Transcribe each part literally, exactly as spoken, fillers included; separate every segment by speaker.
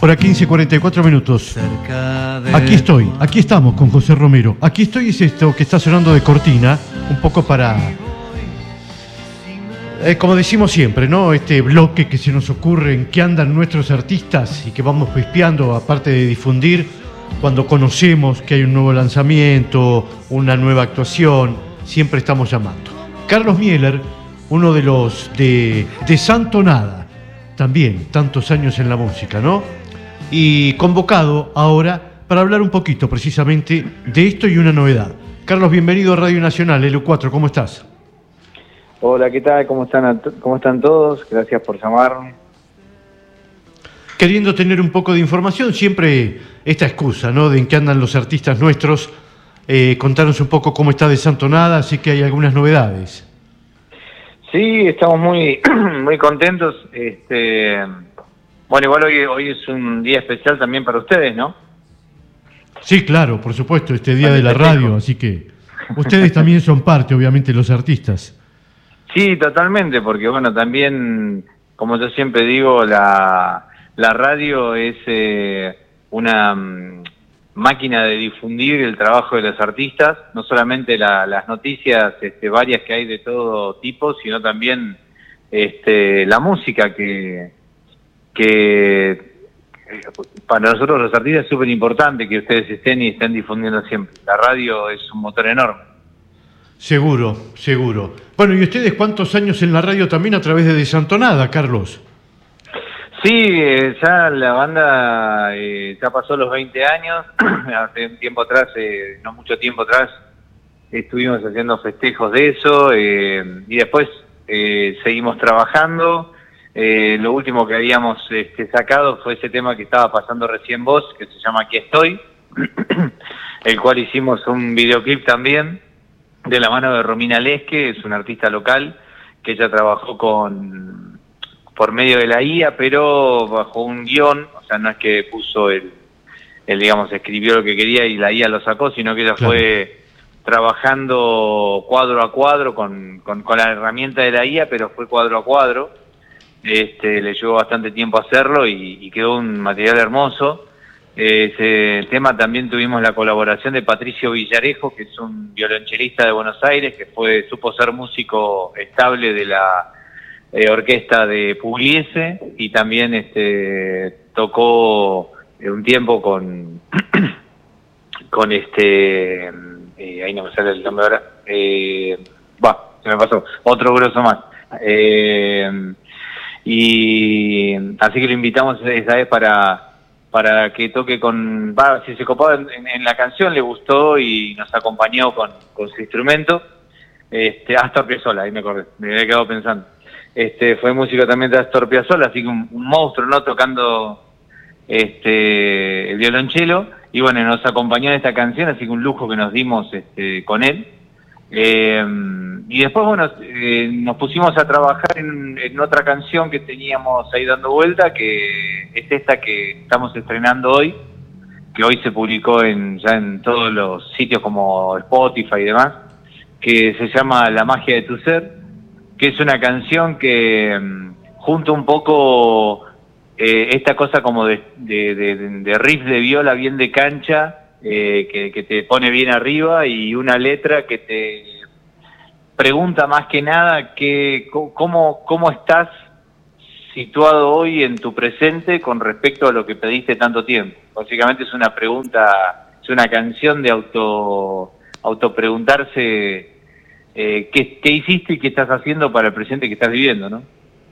Speaker 1: Hora quince, cuarenta y cuatro minutos. Aquí estoy, aquí estamos con José Romero. Aquí estoy es esto que está sonando de cortina, un poco para, eh, como decimos siempre, ¿no? Este bloque que se nos ocurre en qué andan nuestros artistas y que vamos pispeando, aparte de difundir, cuando conocemos que hay un nuevo lanzamiento, una nueva actuación, siempre estamos llamando. Carlos Mieler, uno de los de, de Santo Nada, también tantos años en la música, ¿no? Y convocado ahora para hablar un poquito precisamente de esto y una novedad. Carlos, bienvenido a Radio Nacional, L U cuatro, ¿cómo estás?
Speaker 2: Hola, ¿qué tal? ¿Cómo están, cómo están todos? Gracias por llamarme.
Speaker 1: Queriendo tener un poco de información, siempre esta excusa, ¿no? De en qué andan los artistas nuestros, eh, contarnos un poco cómo está de Santo Nada, así que hay algunas novedades.
Speaker 2: Sí, estamos muy, muy contentos. Este, bueno, igual hoy, hoy es un día especial también para ustedes, ¿no?
Speaker 1: Sí, claro, por supuesto, este día de la radio, así que ustedes también son parte, obviamente, los artistas.
Speaker 2: Sí, totalmente, porque bueno, también, como yo siempre digo, la, la radio es eh, una um, máquina de difundir el trabajo de los artistas, no solamente la, las noticias este, varias que hay de todo tipo, sino también este, la música que, que para nosotros los artistas es súper importante que ustedes estén y estén difundiendo siempre. La radio es un motor enorme.
Speaker 1: Seguro, seguro. Bueno, ¿y ustedes cuántos años en la radio también a través de Desantonada, Carlos?
Speaker 2: Sí, eh, ya la banda eh, ya pasó los veinte años. Hace un tiempo atrás, eh, no mucho tiempo atrás, estuvimos haciendo festejos de eso eh, y después eh, seguimos trabajando. Eh, lo último que habíamos este, sacado fue ese tema que estaba pasando recién vos, que se llama Aquí Estoy, el cual hicimos un videoclip también, de la mano de Romina Lesque, es una artista local que ella trabajó con por medio de la I A, pero bajo un guión, o sea, no es que puso el, el digamos, escribió lo que quería y la I A lo sacó, sino que ella claro. fue trabajando cuadro a cuadro con, con, con la herramienta de la I A, pero fue cuadro a cuadro. Este, le llevó bastante tiempo hacerlo y, y quedó un material hermoso. Ese tema también tuvimos la colaboración de Patricio Villarejo, que es un violonchelista de Buenos Aires, que fue supo ser músico estable de la eh, orquesta de Pugliese y también este tocó eh, un tiempo con con este eh, ahí no me sale el nombre ahora, eh, va, se me pasó, otro grosso más. Eh, y así que lo invitamos esa vez para para que toque con, va, si se copaba en, en la canción, le gustó y nos acompañó con, con su instrumento, este, Astor Piazzolla, ahí me acordé, me había quedado pensando. Este, fue músico también de Astor Piazzolla, así que un, un monstruo, ¿no? Tocando este, el violonchelo, y bueno, nos acompañó en esta canción, así que un lujo que nos dimos este, con él. Eh, y después, bueno, eh, nos pusimos a trabajar en, en otra canción que teníamos ahí dando vuelta, que es esta que estamos estrenando hoy, que hoy se publicó en, ya en todos los sitios como Spotify y demás, que se llama La Magia de Tu Ser, que es una canción que junta un poco eh, esta cosa como de, de, de, de riff de viola bien de cancha, Eh, que, que te pone bien arriba, y una letra que te pregunta más que nada que, cómo, cómo estás situado hoy en tu presente con respecto a lo que pediste tanto tiempo. Básicamente es una pregunta, es una canción de auto autopreguntarse eh, qué, qué hiciste y qué estás haciendo para el presente que estás viviendo, ¿no?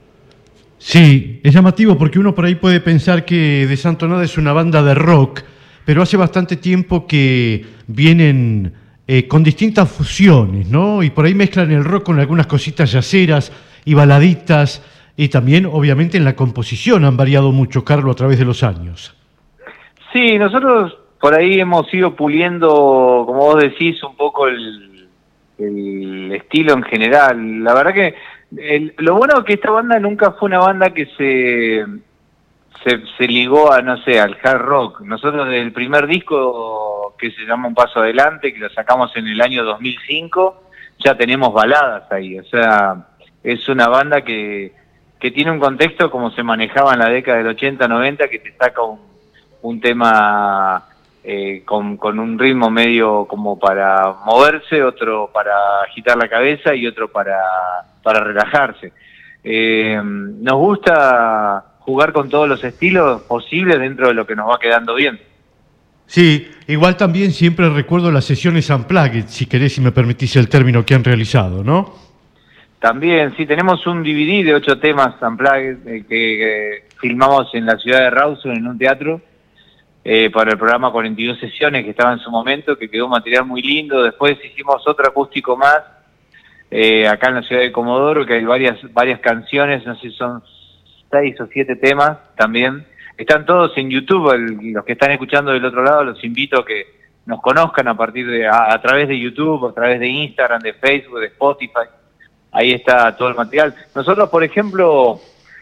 Speaker 1: Sí, es llamativo porque uno por ahí puede pensar que Desantonada es una banda de rock, pero hace bastante tiempo que vienen eh, con distintas fusiones, ¿no? Y por ahí mezclan el rock con algunas cositas yaceras y baladitas, y también, obviamente, en la composición han variado mucho, Carlos, a través de los años.
Speaker 2: Sí, nosotros por ahí hemos ido puliendo, como vos decís, un poco el, el estilo en general. La verdad que el, lo bueno es que esta banda nunca fue una banda que se... Se, se ligó a, no sé, al hard rock. Nosotros desde el primer disco, que se llama Un Paso Adelante, que lo sacamos en el año dos mil cinco, ya tenemos baladas ahí. O sea, es una banda que, que tiene un contexto como se manejaba en la década del ochenta, noventa, que te saca un, un tema eh, con, con un ritmo medio como para moverse, otro para agitar la cabeza y otro para, para relajarse. Eh, nos gusta jugar con todos los estilos posibles dentro de lo que nos va quedando bien.
Speaker 1: Sí, igual también siempre recuerdo las sesiones Unplugged, si querés, si me permitís el término, que han realizado, ¿no?
Speaker 2: También, sí, tenemos un D V D de ocho temas Unplugged eh, que, que filmamos en la ciudad de Rawson, en un teatro, eh, para el programa cuarenta y dos sesiones que estaba en su momento, que quedó un material muy lindo. Después hicimos otro acústico más, eh, acá en la ciudad de Comodoro, que hay varias, varias canciones, no sé si son seis o siete temas también. Están todos en YouTube, el, los que están escuchando del otro lado, los invito a que nos conozcan a partir de, a, a través de YouTube, a través de Instagram, de Facebook, de Spotify. Ahí está todo el material. Nosotros, por ejemplo,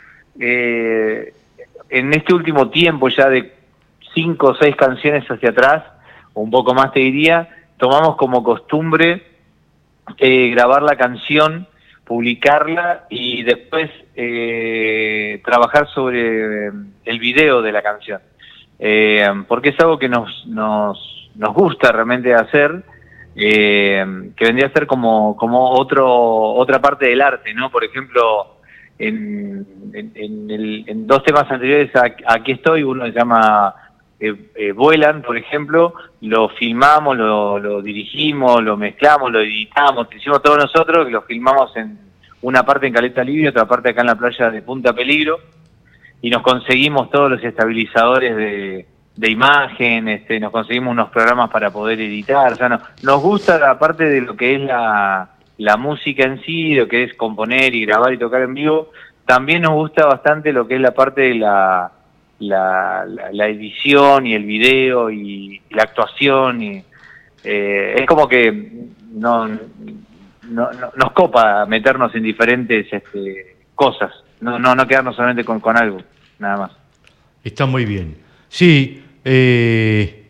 Speaker 2: eh, en este último tiempo, ya de cinco o seis canciones hacia atrás, o un poco más te diría, tomamos como costumbre eh, grabar la canción, publicarla y después eh, trabajar sobre el video de la canción. Eh, porque es algo que nos, nos, nos gusta realmente hacer, eh, que vendría a ser como, como otro, otra parte del arte, ¿no? Por ejemplo, en, en, en, el, en dos temas anteriores a Aquí estoy, uno se llama eh, eh, Vuelan, por ejemplo, lo filmamos, lo, lo dirigimos, lo mezclamos, lo editamos, lo hicimos todos nosotros, lo filmamos en una parte en Caleta Livia, otra parte acá en la playa de Punta Peligro, y nos conseguimos todos los estabilizadores de, de imagen, este, nos conseguimos unos programas para poder editar. O sea, no, nos gusta la parte de lo que es la, la música en sí, lo que es componer y grabar y tocar en vivo. También nos gusta bastante lo que es la parte de la, la, la, la edición y el video y, y la actuación. Y, eh, es como que no, no, no, nos copa meternos en diferentes este, cosas. No, no, no quedarnos solamente con, con algo, nada más.
Speaker 1: Está muy bien. Sí, eh,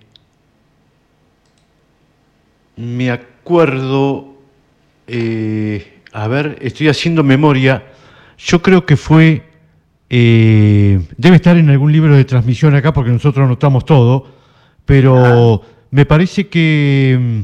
Speaker 1: me acuerdo, eh, a ver, estoy haciendo memoria, yo creo que fue, eh, debe estar en algún libro de transmisión acá porque nosotros anotamos todo, pero ah. me parece que...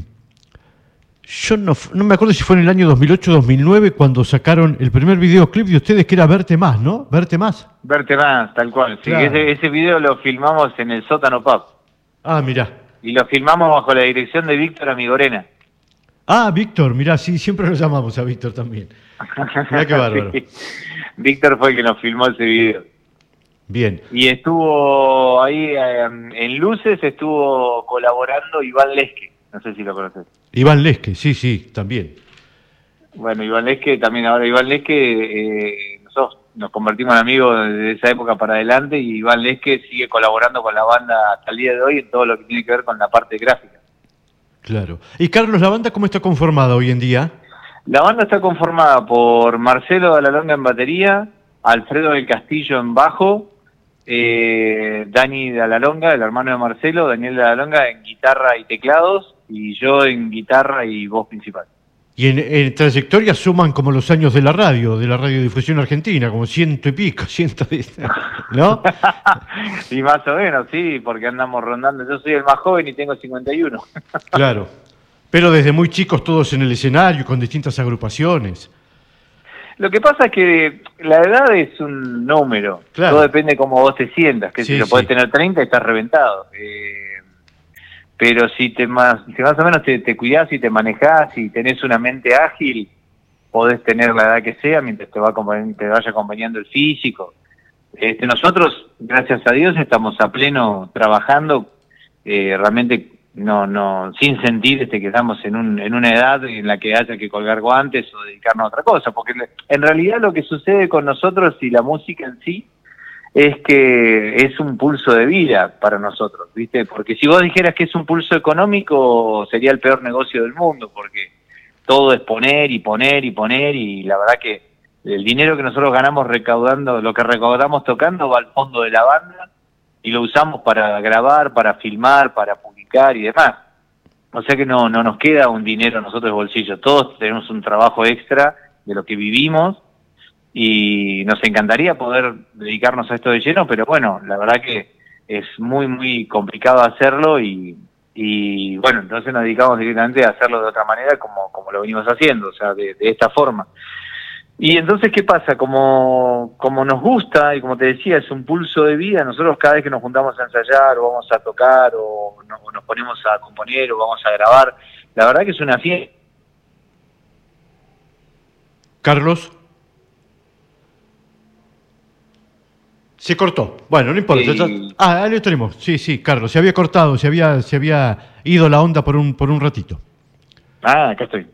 Speaker 1: Yo no, no me acuerdo si fue en el año dos mil ocho o dos mil nueve cuando sacaron el primer videoclip de ustedes, que era Verte Más, ¿no? Verte Más.
Speaker 2: Verte Más, tal cual. Sí, claro. ese, ese video lo filmamos en el Sótano Pub.
Speaker 1: Ah, mirá.
Speaker 2: Y lo filmamos bajo la dirección de Víctor Amigorena.
Speaker 1: Ah, Víctor, mirá, sí, siempre lo llamamos a Víctor también. Mirá qué bárbaro. Sí.
Speaker 2: Víctor fue el que nos filmó ese video.
Speaker 1: Bien.
Speaker 2: Y estuvo ahí eh, en Luces, estuvo colaborando Iván Lesque. No sé si lo conoces.
Speaker 1: Iván Lesque, sí, sí, también.
Speaker 2: Bueno, Iván Lesque, también ahora Iván Lesque, eh, nosotros nos convertimos en amigos de esa época para adelante y Iván Lesque sigue colaborando con la banda hasta el día de hoy en todo lo que tiene que ver con la parte gráfica.
Speaker 1: Claro. Y Carlos, ¿la banda cómo está conformada hoy en día?
Speaker 2: La banda está conformada por Marcelo de la Longa en batería, Alfredo del Castillo en bajo, eh, Dani de la Longa, el hermano de Marcelo, Daniel de la Longa en guitarra y teclados, y yo en guitarra y voz principal.
Speaker 1: Y en, en trayectoria suman como los años de la radio, de la radiodifusión argentina, como ciento y pico, ciento, ¿no?
Speaker 2: Y más o menos, sí, porque andamos rondando. Yo soy el más joven y tengo cincuenta y uno.
Speaker 1: Claro, pero desde muy chicos todos en el escenario, con distintas agrupaciones.
Speaker 2: Lo que pasa es que la edad es un número, claro. Todo depende de cómo vos te sientas, que sí, si lo sí. podés tener treinta estás reventado. Eh, pero si te más, si más o menos te, te cuidás y te manejás y tenés una mente ágil, podés tener la edad que sea mientras te, va te vaya acompañando el físico. Este, nosotros, gracias a Dios, estamos a pleno trabajando, eh, realmente no no sin sentir este, que estamos en, un, en una edad en la que haya que colgar guantes o dedicarnos a otra cosa, porque en realidad lo que sucede con nosotros y la música en sí, es que es un pulso de vida para nosotros, ¿viste? Porque si vos dijeras que es un pulso económico, sería el peor negocio del mundo, porque todo es poner y poner y poner, y la verdad que el dinero que nosotros ganamos recaudando, lo que recaudamos tocando, va al fondo de la banda, y lo usamos para grabar, para filmar, para publicar y demás. O sea que no, no nos queda un dinero a nosotros de bolsillo, todos tenemos un trabajo extra de lo que vivimos, y nos encantaría poder dedicarnos a esto de lleno, pero bueno, la verdad que es muy, muy complicado hacerlo y, y bueno, entonces nos dedicamos directamente a hacerlo de otra manera como, como lo venimos haciendo, o sea, de, de esta forma. Y entonces, ¿qué pasa? Como, como nos gusta, y como te decía, es un pulso de vida, nosotros cada vez que nos juntamos a ensayar, o vamos a tocar, o, no, o nos ponemos a componer, o vamos a grabar, la verdad que es una fiesta.
Speaker 1: Carlos. Se cortó. Bueno, no importa.
Speaker 2: Y...
Speaker 1: Ah, ahí lo tenemos. Sí, sí, Carlos. Se había cortado, se había, se había ido la onda por un, por un ratito.
Speaker 2: Ah, acá estoy.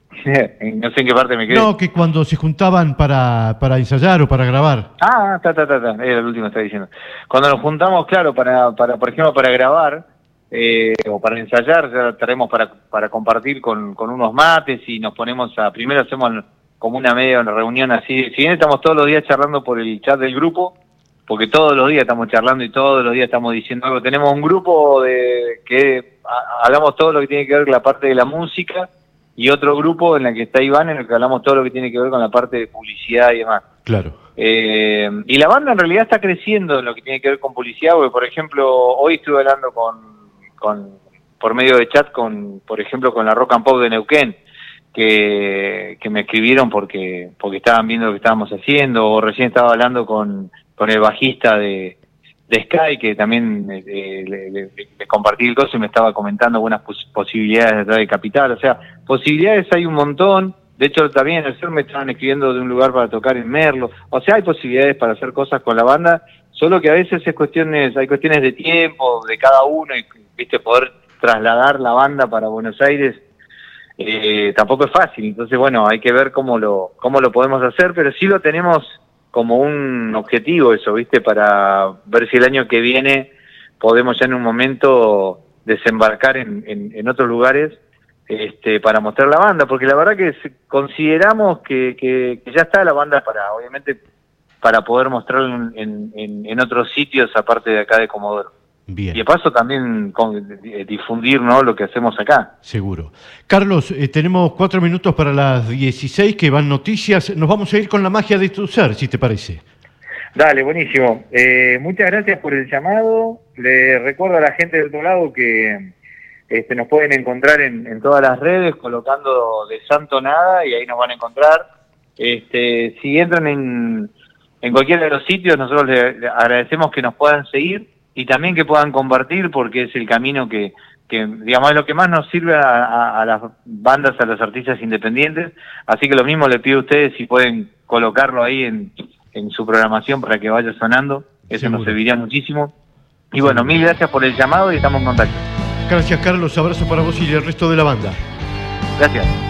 Speaker 2: No sé en qué parte me quedé.
Speaker 1: No, que cuando se juntaban para, para ensayar o para grabar.
Speaker 2: Ah, está, está, está. Era el último que estaba diciendo. Cuando nos juntamos, claro, para, para por ejemplo, para grabar eh, o para ensayar, ya estaremos para, para compartir con, con unos mates y nos ponemos a... Primero hacemos como una media una reunión así. Si bien estamos todos los días charlando por el chat del grupo, porque todos los días estamos charlando y todos los días estamos diciendo algo. Tenemos un grupo de que a, hablamos todo lo que tiene que ver con la parte de la música y otro grupo en el que está Iván en el que hablamos todo lo que tiene que ver con la parte de publicidad y demás.
Speaker 1: Claro.
Speaker 2: Eh, y la banda en realidad está creciendo en lo que tiene que ver con publicidad, porque por ejemplo hoy estuve hablando con, con por medio de chat con, por ejemplo, con la Rock and Pop de Neuquén, que, que me escribieron porque, porque estaban viendo lo que estábamos haciendo, o recién estaba hablando con con el bajista de, de Sky, que también eh, le, le, le compartí el coso y me estaba comentando buenas pos posibilidades detrás de Capital. O sea, posibilidades hay un montón. De hecho, también en el sur me estaban escribiendo de un lugar para tocar en Merlo. O sea, hay posibilidades para hacer cosas con la banda, solo que a veces es cuestiones, hay cuestiones de tiempo, de cada uno, y viste, poder trasladar la banda para Buenos Aires eh, tampoco es fácil. Entonces, bueno, hay que ver cómo lo, cómo lo podemos hacer, pero sí lo tenemos como un objetivo eso, ¿viste? Para ver si el año que viene podemos ya en un momento desembarcar en, en, en otros lugares este, para mostrar la banda, porque la verdad que consideramos que, que, que ya está la banda para, obviamente, para poder mostrarla en, en, en otros sitios aparte de acá de Comodoro.
Speaker 1: Bien.
Speaker 2: Y de paso también con, difundir, ¿no?, lo que hacemos acá.
Speaker 1: Seguro. Carlos, eh, tenemos cuatro minutos para las dieciséis que van noticias. Nos vamos a ir con la magia de tu ser, si te parece.
Speaker 2: Dale, buenísimo. Eh, muchas gracias por el llamado. Le recuerdo a la gente del otro lado que este, nos pueden encontrar en, en todas las redes colocando de Santo Nada y ahí nos van a encontrar. Este, si entran en, en cualquiera de los sitios, nosotros le, le agradecemos que nos puedan seguir y también que puedan compartir, porque es el camino que, que digamos, es lo que más nos sirve a, a, a las bandas, a los artistas independientes. Así que lo mismo le pido a ustedes si pueden colocarlo ahí en, en su programación para que vaya sonando. Eso Seguro. Nos serviría muchísimo. Y Seguro. Bueno, mil gracias por el llamado y estamos en contacto.
Speaker 1: Gracias, Carlos. Abrazo para vos y el resto de la banda.
Speaker 2: Gracias.